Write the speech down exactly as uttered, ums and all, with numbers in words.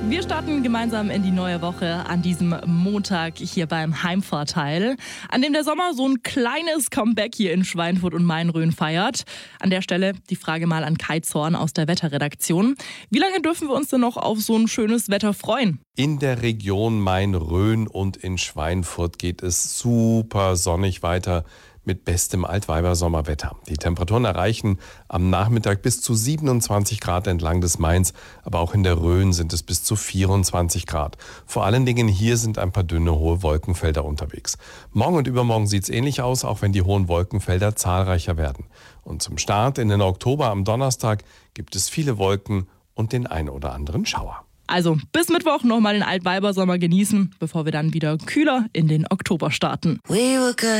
Wir starten gemeinsam in die neue Woche an diesem Montag hier beim Heimvorteil, an dem der Sommer so ein kleines Comeback hier in Schweinfurt und Main-Rhön feiert. An der Stelle die Frage mal an Kai Zorn aus der Wetterredaktion. Wie lange dürfen wir uns denn noch auf so ein schönes Wetter freuen? In der Region Main-Rhön und in Schweinfurt geht es super sonnig weiter mit bestem Altweibersommerwetter. Die Temperaturen erreichen am Nachmittag bis zu siebenundzwanzig Grad entlang des Mains, aber auch in der Rhön sind es bis zu vierundzwanzig Grad. Vor allen Dingen hier sind ein paar dünne, hohe Wolkenfelder unterwegs. Morgen und übermorgen sieht es ähnlich aus, auch wenn die hohen Wolkenfelder zahlreicher werden. Und zum Start in den Oktober am Donnerstag gibt es viele Wolken und den ein oder anderen Schauer. Also bis Mittwoch nochmal den Altweibersommer genießen, bevor wir dann wieder kühler in den Oktober starten. We were good.